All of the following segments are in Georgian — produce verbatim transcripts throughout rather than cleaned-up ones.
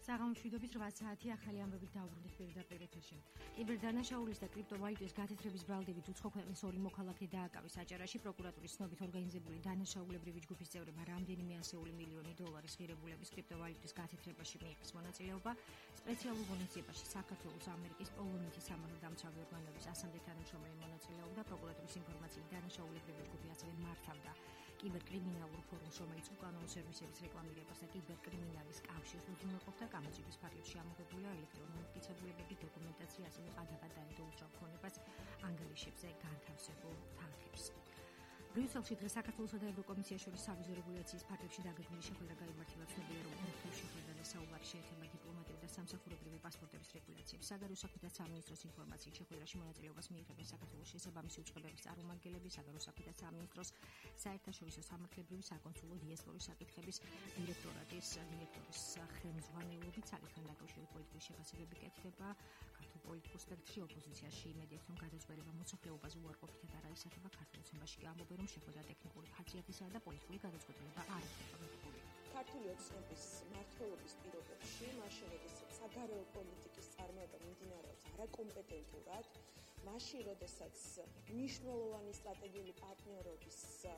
საღამომშვიდობის რვა საათი ახალი ამბებით დაუბრუნდით პირდაპირ ეთერში. კიბერდანაშაულის და კრიპტოვალუტის გათეთრების ბრალდებით უცხო ქვეყნის ორი მოქალაქე დააკავეს აჭარაში. პროკურატურის ცნობით ორგანიზებული დანაშაულებრივი ჯგუფის წევრებმა რამდენიმე ასეული მილიონი დოლარის ღირებულების კრიპტოვალუტის გათეთრებაში მიიღეს მონაწილეობა. სპეციალურ ღონისძიებაში საქართველოს, ამერიკის, პოლონეთის სამართალდამცავი ორგანოების ასამდე თანამშრომელი მონაწილეობდა. პროკურატურის ინფორმაციით დანაშაულებრივი ჯგუფი ასევე მართავდა კიბერკრიმინალურ ფორუმს, რომელიც უკანონო სერვისების რეკლამირებას და კიბერკრიმინალის კავშირს უზრუნველყოფდა. გამოცდის ფარგლებში ამოღებულია ელექტრონული მტკიცებულებები, დოკუმენტაცია, ასევე ყადაღატარი და უზრუნველყოფებას ანგარიშებზე განთავსებულ თანხებს. ბრიუსელში დღეს საქართველოსა და ევროკომისიას შორის სავიზო რეგულაციის ფარგლებში დაგეგმილი შეხვედრა გაიმართება. ცნობილია, რომ ორ შეხვედრაზე საუბარი შეეხება დიპლომატიურ და სამსახურებრივი პასპორტების რეგულაციებს. საგარეო საქმეთა სამინისტროს ინფორმაციით შეხვედრაში მონაწილეობას მიიღებენ საქართველოს შესაბამისი უწყებების წარმომადგენლები, საგარეო საქმეთა სამინისტროს საერთაშორისო სამართლებრივი საკონსულო დიასპორის საკითხების დირექტორატის დირექტორის ხელმძღვანელობით. საკითხთან დაკავშირებით პოლიტიკური შეფასებები კეთდება. ქართულ პოლიტიკურ სპექტრში ოპოზიციაში იმედია, რომ გადაწყვეტილება მოსახლეობაზე უარყოფითად არ აისახება. ქართულ ოცნებაში კი ამბობენ, რომ შეხვედრა ტექნიკური ხასიათისაა და პოლიტიკური გადაწყვეტილება არ იქნება. ქართული ოცნების მმართველობის პირობებში, მაშინ როდესაც საგარეო პოლიტიკის წარმოება მიმდინარეობს არაკომპეტენტურად, მაშინ როდესაც მნიშვნელოვანი სტრატეგიული პარტნიორობის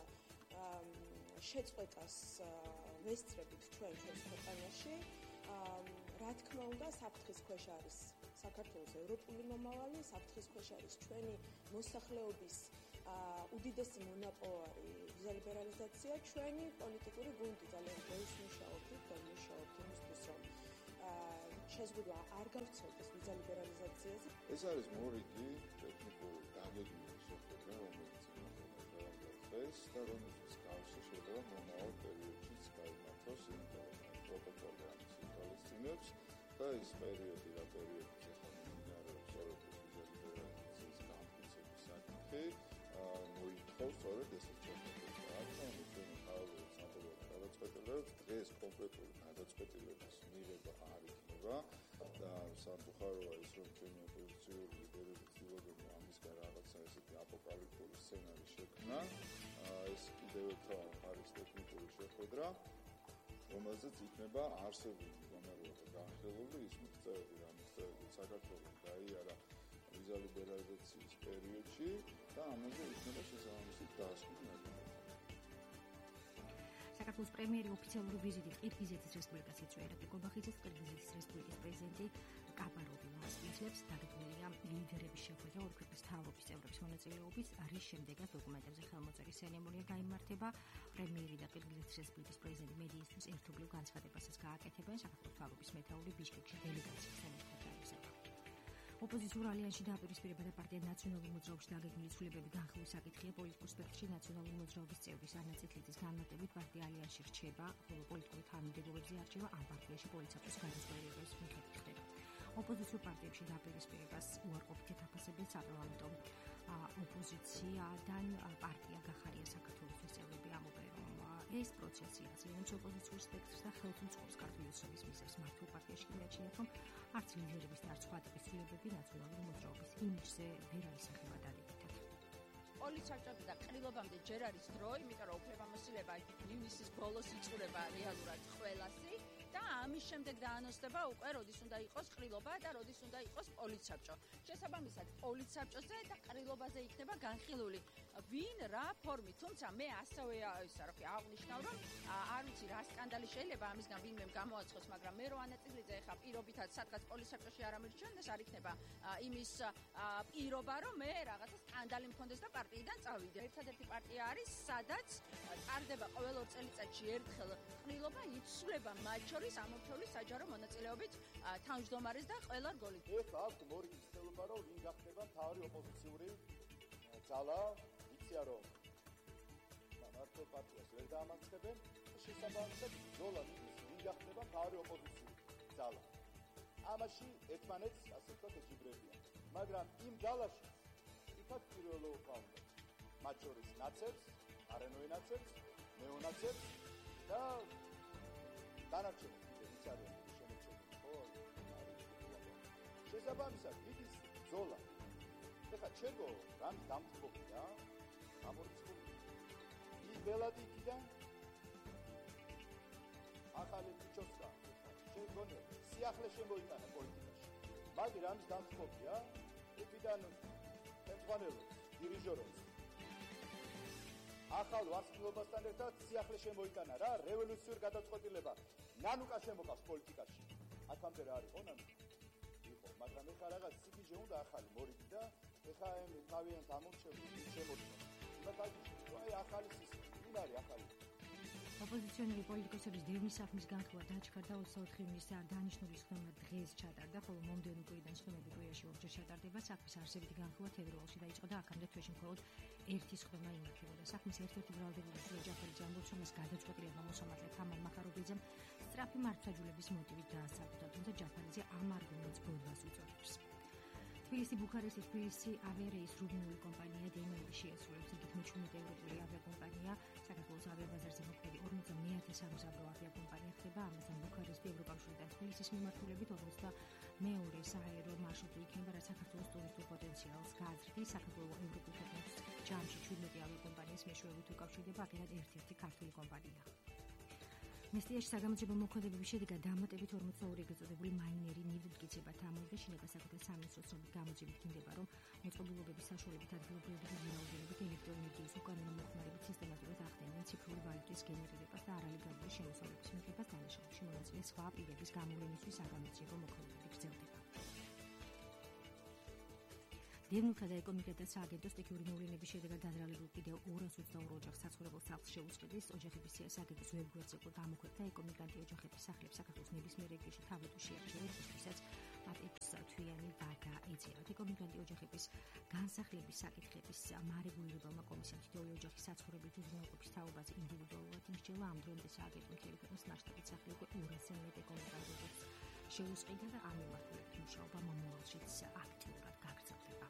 შეწყვეტას ვესწრებით ჩვენ ჩვენს ქვეყანაში, რა თქმა უნდა, საფრთხის ქვეშ არის საქართველოს ევროპული მომავალი, საფრთხის ქვეშ არის ჩვენი მოსახლეობის უდიდესი მონაპოვარი ვიზალიბერალიზაცია, ჩვენი პოლიტიკური გუნდი ძალიან ბევრს მუშაობთ და მუშაობთ იმისთვის, რომ შეზღუდვა არ გავცელდეს ვიზალიბერალიზაციაზე. ეს არის მორიგი ტექნიკური დაგეგმილი შეხვედრა, რომელიც იმართება დღეს და რომელშიც გავსო შეხვედრა მომავალ პერიოდშიც გაიმართოს პროტოკოლი ამის ითვალისწინებს და ეს პერიოდი რა პერიოდიც ახლა მიმდინარეობს სწორედ ვიზალიბერალიზაციის გამტკიცების საკითხი მოითხოვს სწორედ ესეთ შეხვედრას. ახლა ჩვენ ხალხის სამხედრო გადაწყვეტილებას დღეს კონკრეტული გადაწყვეტილების მიღება არ იქნება და სამწუხაროა ის, რომ ჩვენი ოპოზიციური ლიდერები ცდილობენ ამისგან რაღაცა ესეთი აპოკალიფტური სცენარი შექმნა. ეს კიდევ ერთხელ არის ტექნიკური შეხვედრა, რომელზეც იქნება არსებული მდგომარეობა განხილული, ის მიღწევები, რა მიღწევები საქართველოს გაიარა ვიზალიბერალიზაციის პერიოდში და ამაზე იქნება შესაბამისი დასკვნა. საქართველოს პრემიერი ოფიციალური ვიზიტით ყირგიზეთის რესპუბლიკას ეწვია. ერაკლი კობახიძეს ყირგიზეთის რესპუბლიკის პრეზიდენტი კაპაროვი მასპინძლებს. დაგეგმილია ლიდერების შეხვედრა ორი ქვეყნის მთავრობის წევრების მონაწილეობით, რის შემდეგაც დოკუმენტებზე ხელმოწერის ცერემონია გაიმართება. პრემიერი და ყირგიზეთის რესპუბლიკის პრეზიდენტი მედიისთვის ერთობლივ განცხადებასაც გააკეთებენ. საქართველოს მთავრობის მეთაური ბიშკეკში დელეგაციასთან ერთად გაემგზავრა. ოპოზიციურ ალიანსში დააპირისპირება და პარტია ნაციონალური მოძრაობის დაგეგმილი ცვლილებები განხილვის საკითხია. პოლიტიკურ სპექტრში ნაციონალური მოძრაობის წევრის ანნა წითლიძის განმარტებით პარტია ალიანსში რჩება, ხოლო პოლიტიკური თანამდებობებზე არჩევა ამ პარტიაში პოლიციის გადაწყვეტილების მიხედვით ხდება. ოპოზიციურ პარტიებში დააპირისპირებას უარყოფითად აფასებენ საპარლამენტო ოპოზიციიდან პარტია გახარია საქართველოს წევრები ამბობენ, რომ ეს პროცესი აცილებს ოპოზიციურ სპექტრს და ხელს უწყობს ქართული ოცნების მისევს. მართულ პარტიაში მიაჩნიათ, რომ არც ლიდერების და არც სხვა ტიპის ცვლილებები ნაციონალური მოძრაობის იმიჯზე ვერ აისახება დადებითად. პოლიცარჭოთა და ყრილობამდე ჯერ არის დრო, იმიტომ რომ უფლებამოსილება ივნისის ბოლოს იწურება რეალურად ყველასი და ამის შემდეგ დაანონსდება უკვე როდის უნდა იყოს ყრილობა და როდის უნდა იყოს პოლიცარჭო. შესაბამისად, პოლიცარჭოზე და ყრილობაზე იქნება განხილული ვინ რა ფორმით, თუმცა მე ასევე ისა რა ქვია აღნიშნავ, რომ არ ვიცი რა სკანდალი შეიძლება ამისგან ვინმემ გამოაცხოს, მაგრამ მე რო ანა წიგლიძე ეხა პირობითად სადღაც პოლიცარჭოში არ ამირჩენდეს, არ იქნება იმის პირობა, რომ მე რაღაცა სკანდალი მქონდეს და პარტიიდან წავიდე. ერთადერთი პარტია არის, სადაც ტარდება ყოველ ორ წელიწადში ერთხელ ყრილობა, იცვლება მათ შორის ამომრჩევლის საჯარო მონაწილეობით თავმჯდომარის და ყველა რგოლით. ეხლა აქვს მორიგი ცდილობა, რომ ვინ გახდება მთავარი ოპოზიციური ძალა, იცია რომ მართლ პარტიას ვერ დაამარცხებენ, შესაბამისად ბრძოლა მიდის ვინ გახდება მთავარი ოპოზიციური ძალა. ამაში ერთმანეთს ასე ვთქვათ ეჯიბრებიან, მაგრამ იმ ძალაში იქაც პირველობა უნდა. მათ შორის ნაცებს, არანოე ნაცებს, ნეონაცებს და დანარჩენი ვიცარიან შემოწმებული. ხო, შესაბამისად მიდის ბრძოლა. ეხლა ჩერგო რამ დამტკობია, ამორჩეული. იბელადი იქიდან ახალი ფიჩოსკა. შეგონე, სი სიახლე შემოიტანა პოლიტიკაში. მაგ რამს დამხობია ეთიდან ხელმძღვანელობს, დირიჟორობს. ახალ ვარსკვლავასთან ერთად სიახლე შემოიტანა რა რევოლუციურ გადაწყვეტილება. ნანუკა შემოყავს პოლიტიკაში. აქამდე რა არის, ხო ნანუკა? იყო, მაგრამ ეხლა რაღაც სიგიჟე უნდა ახალი მორიგი და ეხლა ამ თავიანთ ამორჩევლებს შემოწმო. იმათ აგიჩვენო, აი ახალი სისტემა, უნდა არის ახალი. ოპოზიციონერი პოლიტიკოსების დევნის საქმის განხილვა დაჩქარდა ოცდაოთხი ივნისს დანიშნული სხდომა დღეს ჩატარდა, ხოლო მომდევნო კვირიდან სხდომები კვირაში ორჯერ ჩატარდება. საქმის არსებითი განხილვა თებერვალში დაიწყო და აქამდე თვეში მხოლოდ ერთი სხდომა იმართებოდა. საქმის ერთ-ერთი ბრალდებული სულ ჯაფარიძე ამბობს, რომ ეს გადაწყვეტილება მოსამართლე თამარ მახარობიძემ სწრაფი მართლმსაჯულების მოტივით დაასწრაფა, თუმცა ჯაფარიძე ამ არგუმენტს ბოდვას უწოდებს. თბილისი ბუქარესტი თბილისი ავიარეის რუმინული კომპანია დეიმელი შეასრულებს იქით მეჩვენე ევროპული ავიაკომპანია საქართველოს ავიაბაზარზე მოქმედი ორმოცდა მეათე სამგზავრო ავიაკომპანია ხდება. ამასთან ბუქარესტი ევროკავშირიდან თბილისის მიმართულებით ორმოცდამეორე სააერო მარშრუტი იქნება, რაც საქართველოს ტურისტულ პოტენციალს გააზრდის. საქართველოს ევროპულ ქვეყნებს ჯამში შვიდმეტი ავიაკომპანიის მეშვეობით უკავშირდება, აქედან ერთ-ერთი ქართული კომპანია. მესტიაში საგამოძიებო მოქმედებების შედეგად დამატებით ორმოცდაორი ეგრეთ წოდებული მაინერი ნივთმტკიცებად ამოიღეს. შინაგან საქმეთა სამინისტროს ცნობით გამოძიებით დინდება, რომ მოწყობილობების საშუალებით ადგილობრივი რაოდენობით ელექტროენერგიის უკანონო მოხმარებით სისტემატურად ახდენენ ციფრული ვალუტის გენერირებას და არალეგალური შემოსავლების მიღებას. დანაშაულში მონაწილე სხვა პირების გამოვლენისთვის საგამოძიებო მოქმედებები გრძელდება. დევნილთა და ეკონომიკა და სააგენტოს ტექნიკური მოვლენების შედეგად დაზრალებულ კიდევ ორას ოცდაორ ოჯახს საცხოვრებელ სახლს შეუწყდეს. ოჯახების სააგენტოს ვებგვერდზე იყო დამოუკიდე ეკონომიკანტი ოჯახების სახლებს საქართველოს ნებისმიერ რეგიონში თავადვე შეარჩევენ, როდესაც მათ ექვსთვიანი ვადა ეწევათ. ეკონომიკანტი ოჯახების განსახლების საკითხების მარეგულირებელმა კომისიამ თითოეული ოჯახის საცხოვრებელ უზრუნველყოფის თაობაზე ინდივიდუალურად იმსჯელა. ამ დრომდე სააგენტო მთელი ქვეყნის მასშტაბით სახლი უკვე ორასზე მეტ ეკონომიკანტ ოჯახს შეუსყიდა და ამ მიმართულებით მუშაობა მომავალშიც აქტიურად გაგრძელდება.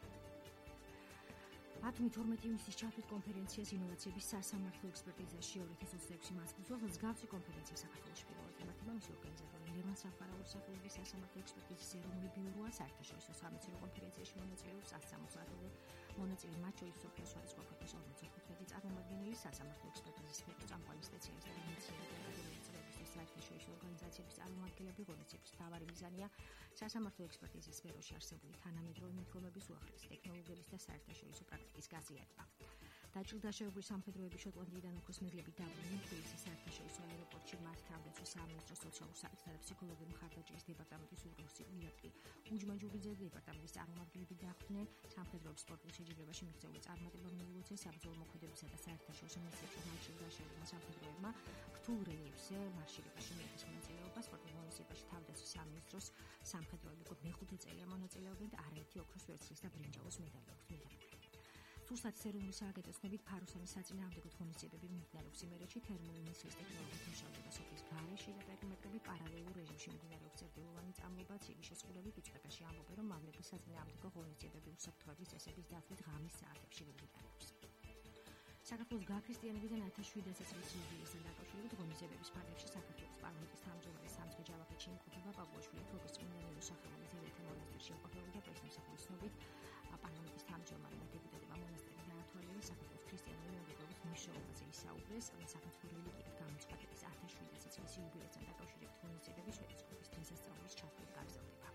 ბათუმი თორმეტი ივნისის ჩათვლით კონფერენციას ინოვაციების სასამართლო ექსპერტიზაში ორი ათას ოცდაექვსი მასპინძელს მსგავსი კონფერენცია საქართველოში პირველად იმართება. მისი ორგანიზატორი ლევან სამხარაულის სახელობის სასამართლო ექსპერტიზის ეროვნული ბიუროა. საერთაშორისო სამეცნიერო კონფერენციაში მონაწილეობს ათს სამოცდაათი მონაწილე, მათ შორის სოფიას სხვადასხვა ქვეყნის ორმოცდახუთმეტი წარმომადგენელი, სასამართლო ექსპერტიზის სფეროს წამყვანი სპეციალისტები, მეცნიერები და საერთაშორისო ორგანიზაციების წარმომადგენლები. ღონისძიების მთავარი მიზანია სასამართლო ექსპერტიზის სფეროში არსებული თანამედროვე მიდგომების უახლესი ტექნოლოგიების და საერთაშორისო პრაქტიკის გაზიარება. დაჭრილ-დაშავებული სამხედროების შოტლანდიიდან ოქროს მედლებით დაბრუნდნენ თბილისის საერთაშორისო აეროპორტში მათ თავდაცვის სამინისტროს სოციალურ საკითხთა და ფსიქოლოგიური მხარდაჭერის დეპარტამენტის უფროსი ილაკი უჯმაჯურიძე და დეპარტამენტის წარმომადგენლები დახვდნენ. სამხედროების სპორტულ შეჯიბრებაში მიღწეული წარმატება მიიღეს საბრძოლო მოქმედებისა და საერთაშორისო მისიებში დაჭრილ-დაშავებულმა სამხედროებმა რთულ რელიეფზე მარშირებაში მიიღეს მონაწილეობა. სპორტულ ღონისძიებაში თავდაცვის სამინისტროს სამხედროები უკვე მეხუთე წელია მონაწილეობენ და არაერთი ოქროს, ვერცხლის და ბრინჯაოს მედალი აქვს მიღებული. სურსათის ეროვნული სააგენტოს ცნობით ფაროსანის საწინააღმდეგო ღონისძიებები მიმდინარეობს იმერეთში. თერმული ნისლის ტექნოლოგიით მუშაობა სოფლის გარეშე და პერიმეტრები პარალელურ რეჟიმში მიმდინარეობს წერტილოვანი წამლობა. ცივი შესრულებით უწყებაში ამბობენ, რომ მამლების საწინააღმდეგო ღონისძიებები უსაფრთხოების წესების დაცვით ღამის საათებში მიმდინარეობს. საქართველოს გაქრისტიანებიდან ათას შვიდასი წლის იუბილეისთან დაკავშირებით ღონისძიებების ფარგლებში საქართველოს პარლამენტის თავმჯდომარე სამცხე ჯავახეთში იმყოფება. პაპუაშვილი თორქის წმინდა ნინოს სახელობის ერთ-ერთ მონასტერში იმყოფება და პრესმსახურის ცნობით პარლამენტის თავმჯდომარე და დეპუტატებმა მონასტერი დაათვალიერეს. საქართველოს ქრისტიანული მეგობრობის მნიშვნელობაზე ისაუბრეს. საქართველოს რელიგიით გამოცხადების ათას შვიდასი წლის იუბილეისთან დაკავშირებით ღონისძიებები შვედეთის დღესასწაულის ჩათვლით გაგრძელდება.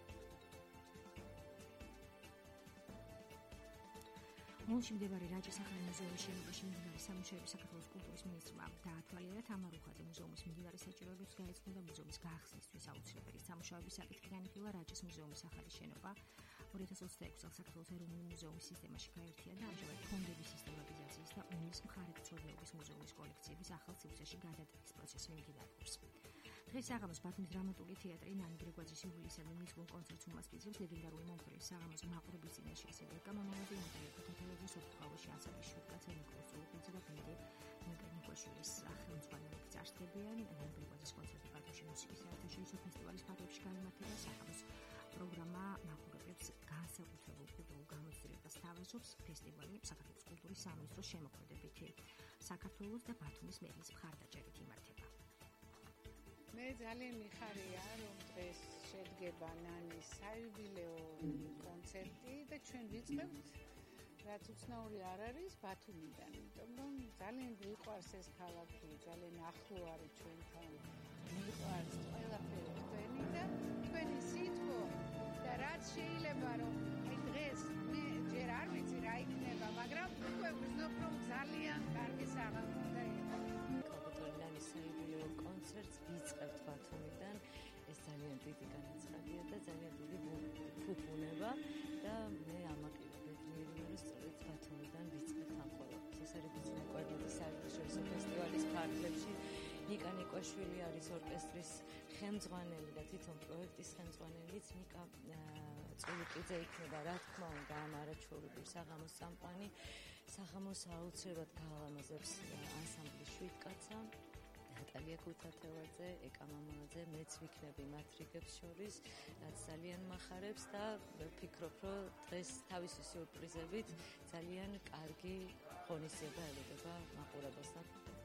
ონში მდებარე რაჭის ახალი მუზეუმის შენობაში მიმდინარე სამუშაოები საქართველოს კულტურის მინისტრმა დაათვალიერა. თამარ უხაძე მუზეუმის მიმდინარე საჭიროებებს გაეცნო და მუზეუმის გახსნისთვის აუცილებელი სამუშაოების საკითხი განიხილა. რაჭის მუზეუმის ახალი შენობა ორი ათას ოცდაექვსი წელს საქართველოს ეროვნული მუზეუმის სისტემაში გაერთია და ამჟამად ფონდების სისტემატიზაციის და უნის მხარეთმცოდნეობის მუზეუმის კოლექციების ახალ სივრცეში გადატანის პროცესი მიმდინარეობს. დღეს საღამოს ბათუმის დრამატული თეატრი ნანი გრეგვაძის იუბილეისადმი მისგან კონცერტს უმასპინძლებს. ლეგენდარული მომღერლის საღამოს მაყურებლის წინაშე ასევე ეკამამოვადი ნატალია ქუთათელაძის ოფთხოვოში ანსამბლის შვიდკაცა ნიკოლოზ წულუკიძე და ბენდი ნიკაშვილის სახელმძღვანელობით წარსდგებიან. ნანი გრეგვაძის კონცერტი ბათუმში მუსიკის საერთაშორისო ფესტივალის ფარგლებში გამართება. საღამოს პროგრამა მაყურებლებს განსაკუთრებულ კულტურულ გამოცდილებას თავაზობს. ფესტივალი საქართველოს კულტურის სამინისტროს შემოქმედებითი საქართველოს და ბათუმის მერის მხარდაჭერით იმართება. მე ძალიან მიხარია, რომ დღეს შედგება ნანის საიუბილეო კონცერტი და ჩვენ ვიწყებთ, რაც უცნაური არ არის, ბათუმიდან. იმიტომ რომ ძალიან გვიყვარს ეს ქალაქი, ძალიან ახლო არის ჩვენთან. მიყვარს ყველაფერი თქვენი და თქვენი საღამო უნდა იყოს. ქალბატონი საიუბილეო კონცერტს ვიწყებთ ბათუმიდან. ეს ძალიან დიდი განაცხადია და ძალიან დიდი ფუფუნება და მე ამაყილებ მივიდა რომ სწორედ ბათუმიდან ვიწყებთ ამ ყველაფერს. ეს არის კვედლის საერთაშორისო ფესტივალის ფარგლებში. ნიკა ნიკვაშვილი არის ორკესტრის ხელმძღვანელი და თვითონ პროექტის ხელმძღვანელიც. ნიკა წულუკიძე იქნება რა თქმა უნდა ამ არაჩვეულებრივ საღამოს წამყვანი. საღამოს აუცილებლად გაალამაზებს ანსამბლი შვიდკაცა. ნატალია ქუთათელაძე, ეკა მამონაძე, მეც ვიქნები მათ რიგებს შორის, რაც ძალიან მახარებს და ვფიქრობ, რომ დღეს თავისი სიურპრიზებით ძალიან კარგი ღონისძიება ელოდება მაყურებელს.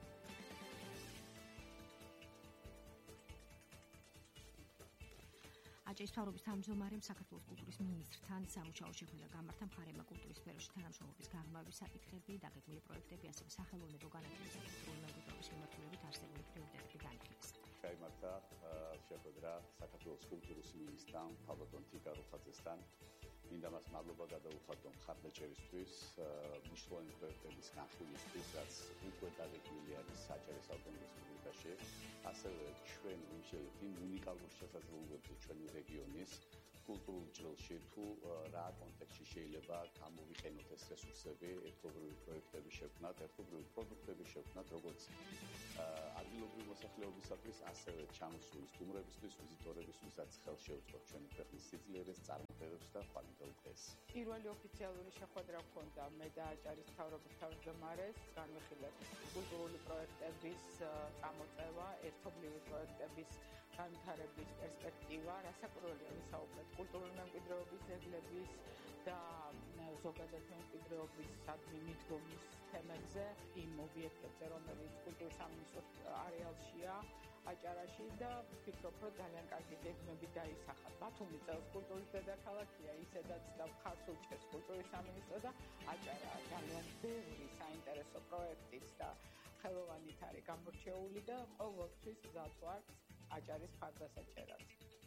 აჭარის მთავრობის თავმჯდომარემ საქართველოს კულტურის მინისტრთან სამუშაო შეხვედრა გამართა მხარემა კულტურის სფეროში თანამშრომლობის გაღრმავების საკითხები, დაგეგმილი პროექტები, ასევე სახელოვნებო განათლების და კულტურული მემკვიდრეობის მიმართულებით არსებული პრიორიტეტები განხილეს. გამართა შეხვედრა საქართველოს კულტურის მინისტრთან, ქალბატონ თიკა როხაძესთან. მინდა მას მადლობა გადაუხადო მხარდაჭერისთვის, მნიშვნელოვანი პროექტების განხილვისთვის, რაც უკვე დაგეგმილი არის საჭირო ავტონომიურ რესპუბლიკაში. ასევე ჩვენ ვიმსჯელებთ იმ უნიკალურ შესაძლებლობებზე ჩვენი რეგიონის კულტურულ ჭრილში თუ რა კონტექსტში შეიძლება გამოვიყენოთ ეს რესურსები ერთობლივი პროექტების შექმნად, ერთობლივი პროდუქტების შექმნად, როგორც ადგილობრივი მოსახლეობისათვის, ასევე ჩამოსული სტუმრებისთვის, ვიზიტორებისთვის, რაც ხელს შეუწყობს ჩვენი ქვეყნის სიძლიერეს, წარმატებებს და ხვალინდელ დღეს. პირველი ოფიციალური შეხვედრა ჰქონდა მე და აჭარის მთავრობის თავმჯდომარეს, განვიხილეთ კულტურული პროექტების წამოწევა, ერთობლივი პროექტების განვითარების პერსპექტივა, რასაკვირველია ვისაუბრეთ კულტურული მემკვიდრეობის ძეგლების და ზოგადად მემკვიდრეობისადმი მიდგომის თემებზე, იმ ობიექტებზე, რომელიც კულტურის სამინისტროს არეალშია აჭარაში და ვფიქრობ, რომ ძალიან კარგი გეგმები დაისახა. ბათუმი წელს კულტურის დედაქალაქია, ისედაც და მხარს უჭერს კულტურის სამინისტრო და აჭარა ძალიან ბევრი საინტერესო პროექტით და ხელოვანით არის გამორჩეული და ყოველთვის გზად ვართ აჭარის მხარდასაჭერად.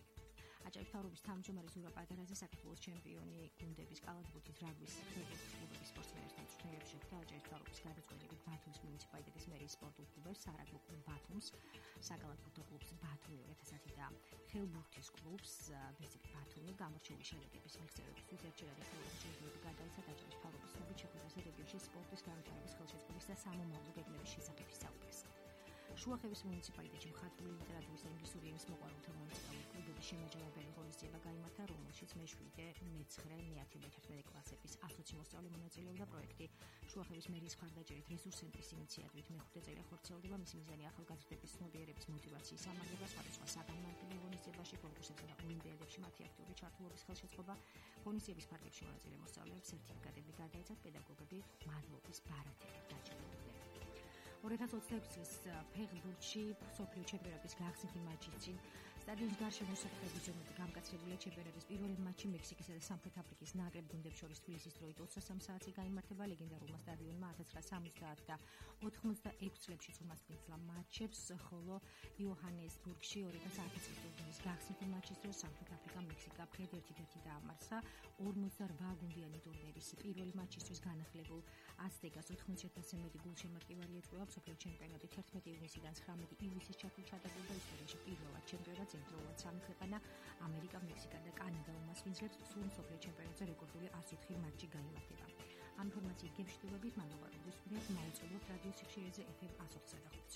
აჭარის მთავრობის თავმჯდომარე ზურაბ ადარაძე საქართველოს ჩემპიონი გუნდების კალათბურთის რაგბის კლუბების სპორტსმენებთან ცნობებს შეხვდა. აჭარის მთავრობის გადაწყვეტილებით ბათუმის მუნიციპალიტეტის მერიის სპორტულ კლუბებს, სარაგბო კლუბ ბათუმს, საკალათბურთო კლუბს ბათუმი ორი ათას ათი და ხელბურთის კლუბს ბესიკ ბათუმი გამორჩეული შედეგების მიღწევებისთვის ერთჯერადი ხელოვნური ჯილდოები გადაეცა. აჭარის მთავრობის ცნობით შეხვედრაზე რეგიონში სპორტის განვითარების ხელშეწყობის და სამომავლო გეგმების შესახებ ისაუბრეს. შუახევის მუნიციპალიტეტში მხატვრული ლიტერატურის და ინგლისური ენის მოყვარულთა მუნიციპალური კლუბების შემაჯამებელი ღონისძიება გაიმართა, რომელშიც მეშვიდე, მეცხრე, მეათე, მეთერთმეტე კლასების ათოცი მოსწავლე მონაწილეობდა. პროექტი შუახევის მერიის მხარდაჭერით რესურს ცენტრის ინიციატივით მეხუთე წელი ხორციელდება. მისი მიზანი ახალგაზრდების ცნობიერების მოტივაციის სამართლება, სხვადასხვა საგანმანათლებლო ღონისძიებაში, კონკურსებზე და ოლიმპიადებში მათი აქტიური ჩართულობის ხელშეწყობა. ღონისძიების ფარგლებში მონაწილე მოსწავლეებს სერტიფიკატები გადაეცათ, პედაგოგები მადლობის ბარათებით დაჯილდოვდნენ. ორი ათას ოცდაექვსი წლის ფეხბურთში მსოფლიო ჩემპიონატის გახსნითი მაჩის წინ სტადიონის გარშემო საფრთხების ზონაზე გამკაცრებული ჩემპიონატის პირველი მატჩი მექსიკისა და სამხრეთ აფრიკის ნაკრებ გუნდებს შორის თბილისის დროით ოცდასამ საათზე გაიმართება. ლეგენდარულმა სტადიონმა ათას ცხრაასა სამოცდაათ და ოთხმოცდაექვსი წლებში წურმასპინძლა მატჩებს, ხოლო იოჰანესბურგში ორი ათას ათი წლის ტურნირის გახსნითი მაჩის დროს სამხრეთ აფრიკამ მექსიკა ფრედ ერთ-ერთი დაამარცხა. ორმოცდარბა გუნდიანი ტურნირის პირველი მაჩისთვის განახლებულ აზტეკას ოთხმოცი ათასზე მეტი გულშემატკივარი ეწვევა. მსოფლიო ჩემპიონატი თერთმეტი ივნისიდან ცხრამეტი ივლისის ჩათვლით ჩატარდება. ისტორიაში პირველად ჩემპიონატს ერთდროულად სამი ქვეყანა ამერიკა, მექსიკა და კანადა უმასპინძლებს. სულ მსოფლიო ჩემპიონატზე რეკორდული არც ოთხი მატჩი გაიმართება. ამ ინფორმაციით გემშვიდობებით მადლობა რომ გუსმენთ. მაუწყებლობთ რადიო სიხშირეზე ეფ ემ ათს ოცდაოთხი.